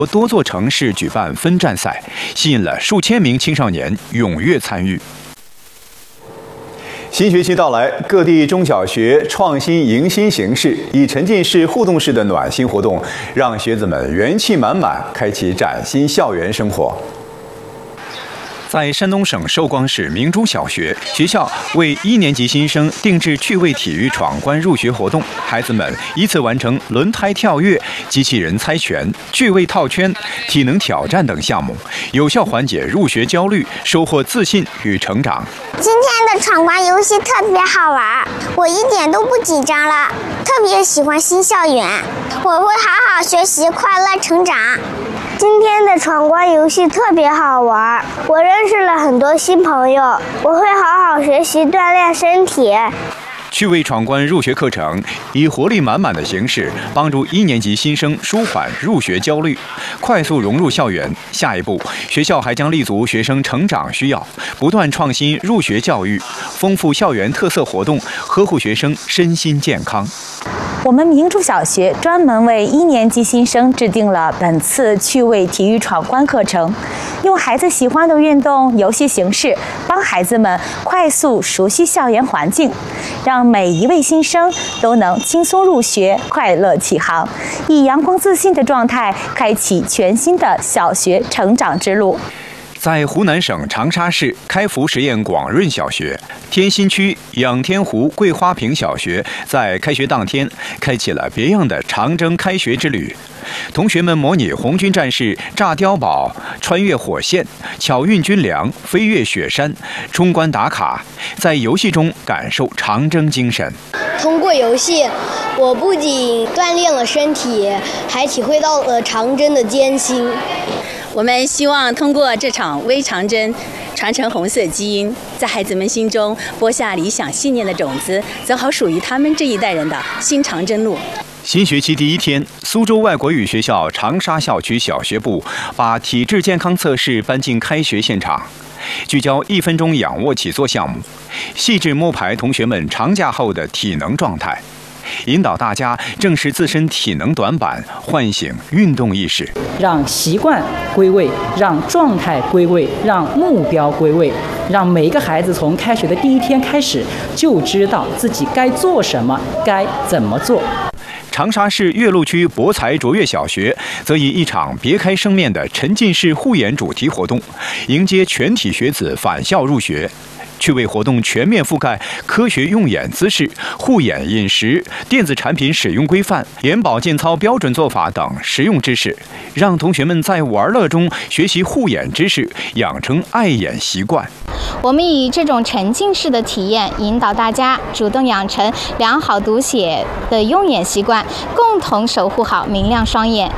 多座城市举办分站赛，吸引了数千名青少年踊跃参与。 新学期到来，各地中小学创新迎新形式，以沉浸式、互动式的暖心活动，让学子们元气满满，开启崭新校园生活。 在山东省寿光市明珠小学，学校为1年级新生定制趣味体育闯关入学活动，孩子们依次完成轮胎跳跃、机器人猜拳、趣味套圈、体能挑战等项目，有效缓解入学焦虑，收获自信与成长。 今天的闯关游戏特别好玩，我一点都不紧张了，特别喜欢新校园，我会好好学习，快乐成长。 今天的闯关游戏特别好玩，我认识了很多新朋友，我会好好学习，锻炼身体。 趣味闯关入学课程以活力满满的形式，帮助1年级新生舒缓入学焦虑，快速融入校园。下一步，学校还将立足学生成长需要，不断创新入学教育，丰富校园特色活动，呵护学生身心健康。 我们明珠小学专门为1年级新生制定了本次趣味体育闯关课程，用孩子喜欢的运动游戏形式，帮孩子们快速熟悉校园环境，让每一位新生都能轻松入学，快乐起航，以阳光自信的状态开启全新的小学成长之路。 在湖南省长沙市开福实验广润小学、天心区仰天湖桂花坪小学在开学当天开启了别样的长征开学之旅。同学们模拟红军战士炸碉堡、穿越火线、巧运军粮、飞越雪山、冲关打卡，在游戏中感受长征精神。 通过游戏，我不仅锻炼了身体，还体会到了长征的艰辛。 我们希望通过这场微长征，传承红色基因，在孩子们心中播下理想信念的种子，走好属于他们这一代人的新长征路。 新学期第1天，苏州外国语学校长沙校区小学部把体质健康测试搬进开学现场，聚焦1分钟仰卧起坐项目，细致摸排同学们长假后的体能状态，引导大家正视自身体能短板，唤醒运动意识， 让习惯归位，让状态归位，让目标归位，让每一个孩子从开学的第1天开始就知道自己该做什么，该怎么做。 长沙市岳麓区博才卓越小学则以一场别开生面的沉浸式护眼主题活动，迎接全体学子返校入学。趣味活动全面覆盖科学用眼姿势、护眼饮食、电子产品使用规范、眼保健操标准做法等实用知识，让同学们在玩乐中学习护眼知识，养成爱眼习惯。 我们以这种沉浸式的体验，引导大家主动养成良好读写的用眼习惯，共同守护好明亮双眼。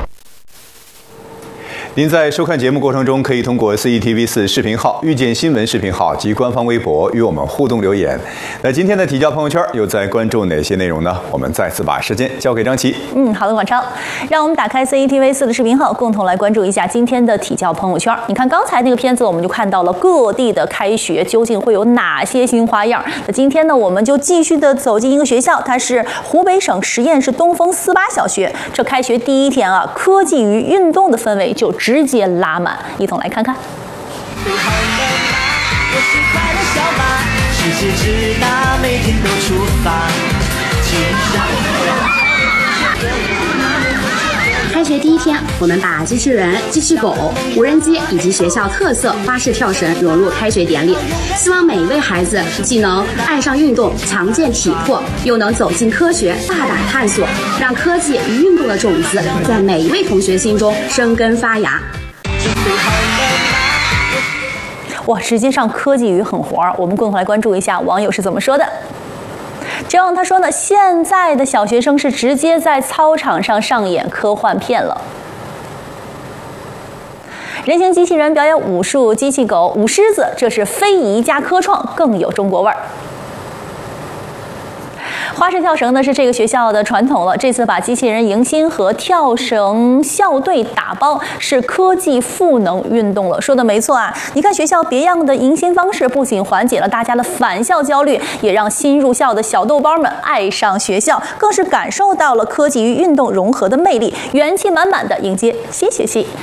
您在收看节目过程中，可以通过 CCTV4 视频号、遇见新闻视频号及官方微博与我们互动留言。那今天的体教朋友圈又在关注哪些内容呢？我们再次把时间交给张琪。 好的，广超，让我们打开 CCTV4 的视频号，共同来关注一下今天的体教朋友圈。你看刚才那个片子，我们就看到了各地的开学究竟会有哪些新花样。那今天呢，我们就继续的走进一个学校，它是湖北省十堰市东风48小学。这开学第1天啊，科技与运动的氛围就直接拉满，一同来看看。 开学第1天，我们把机器人、机器狗、无人机以及学校特色花式跳绳融入开学典礼，希望每一位孩子既能爱上运动、强健体魄，又能走进科学、大胆探索，让科技与运动的种子在每一位同学心中生根发芽。 哇，直接上科技与狠活儿，我们共同来关注一下网友是怎么说的。这样他说呢，现在的小学生是直接在操场上上演科幻片了。人形机器人表演武术，机器狗、舞狮子，这是非遗加科创，更有中国味儿。 花式跳绳呢是这个学校的传统了，这次把机器人迎新和跳绳校队打包，是科技赋能运动了。说的没错啊，你看学校别样的迎新方式，不仅缓解了大家的返校焦虑，也让新入校的小豆包们爱上学校，更是感受到了科技与运动融合的魅力，元气满满的迎接新学期。